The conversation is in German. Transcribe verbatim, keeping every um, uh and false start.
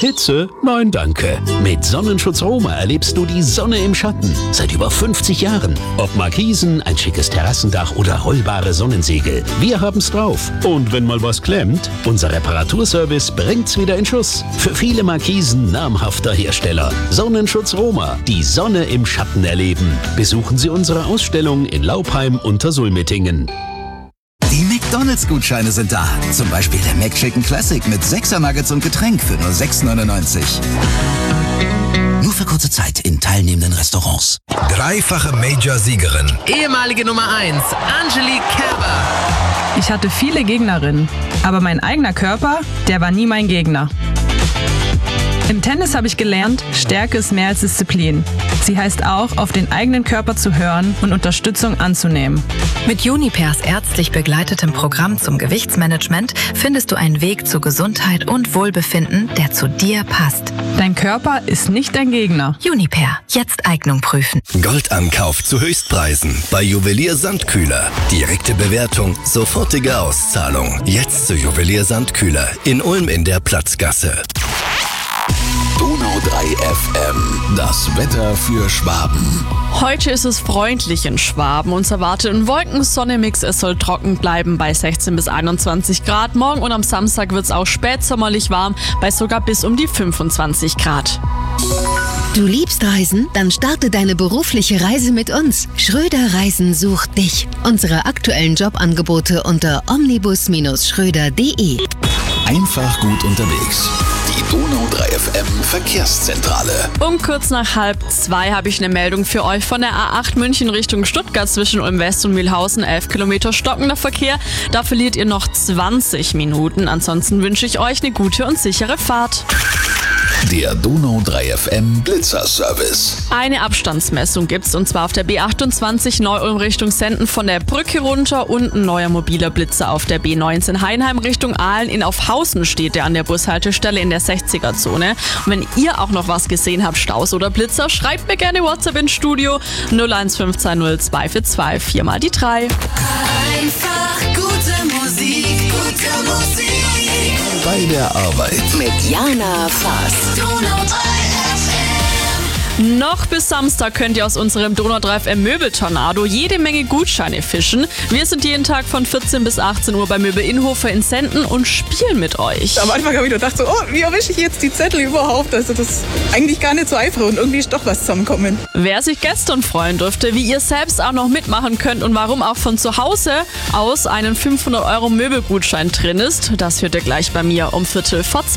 Hitze? Nein, danke. Mit Sonnenschutz Roma erlebst du die Sonne im Schatten. Seit über fünfzig Jahren. Ob Markisen, ein schickes Terrassendach oder rollbare Sonnensegel. Wir haben's drauf. Und wenn mal was klemmt, unser Reparaturservice bringt's wieder in Schuss. Für viele Markisen namhafter Hersteller. Sonnenschutz Roma. Die Sonne im Schatten erleben. Besuchen Sie unsere Ausstellung in Laupheim unter Sulmettingen. Die McDonalds-Gutscheine sind da. Zum Beispiel der McChicken Classic mit sechser Nuggets und Getränk für nur sechs neunundneunzig. Nur für kurze Zeit in teilnehmenden Restaurants. Dreifache Major-Siegerin. Ehemalige Nummer eins, Angelique Kerber. Ich hatte viele Gegnerinnen, aber mein eigener Körper, der war nie mein Gegner. Im Tennis habe ich gelernt, Stärke ist mehr als Disziplin. Sie heißt auch, auf den eigenen Körper zu hören und Unterstützung anzunehmen. Mit Junipers ärztlich begleitetem Programm zum Gewichtsmanagement findest du einen Weg zu Gesundheit und Wohlbefinden, der zu dir passt. Dein Körper ist nicht dein Gegner. Juniper, jetzt Eignung prüfen. Goldankauf zu Höchstpreisen bei Juwelier Sandkühler. Direkte Bewertung, sofortige Auszahlung. Jetzt zu Juwelier Sandkühler in Ulm in der Platzgasse. Donau drei F M. Das Wetter für Schwaben. Heute ist es freundlich in Schwaben. Uns erwartet ein Wolken-Sonne-Mix. Es soll trocken bleiben bei sechzehn bis einundzwanzig Grad. Morgen und am Samstag wird es auch spätsommerlich warm, bei sogar bis um die fünfundzwanzig Grad. Du liebst Reisen? Dann starte deine berufliche Reise mit uns. Schröder Reisen sucht dich. Unsere aktuellen Jobangebote unter omnibus Ströder punkt de. Einfach gut unterwegs. Die Donau drei F M Verkehrszentrale. Um kurz nach halb zwei habe ich eine Meldung für euch von der A acht München Richtung Stuttgart zwischen Ulm West und Mühlhausen. elf Kilometer stockender Verkehr. Da verliert ihr noch zwanzig Minuten. Ansonsten wünsche ich euch eine gute und sichere Fahrt. Der Donau drei F M Blitzerservice. Eine Abstandsmessung gibt's und zwar auf der B achtundzwanzig Neu-Ulm Richtung Senden von der Brücke runter und ein neuer mobiler Blitzer auf der B neunzehn Heinheim Richtung Aalen. In Aufhausen steht der an der Bushaltestelle in der sechziger Zone. Und wenn ihr auch noch was gesehen habt, Staus oder Blitzer, schreibt mir gerne WhatsApp ins Studio null eins fünf zwei null zwei vier zwei vier mal die drei. Einfach gute Musik, gute Musik. Bei der Arbeit mit Jana Fass. Donau drei F M. Noch bis Samstag könnt ihr aus unserem Donau drei F M Möbeltornado jede Menge Gutscheine fischen. Wir sind jeden Tag von vierzehn bis achtzehn Uhr bei Möbel Innhofer in Senden und spielen mit euch. Am Anfang habe ich nur gedacht, so, oh, wie erwische ich jetzt die Zettel überhaupt? Also das ist eigentlich gar nicht so einfach und irgendwie ist doch was zusammengekommen. Wer sich gestern freuen durfte, wie ihr selbst auch noch mitmachen könnt und warum auch von zu Hause aus einen fünfhundert Euro Möbelgutschein drin ist, das hört ihr gleich bei mir um Viertel vor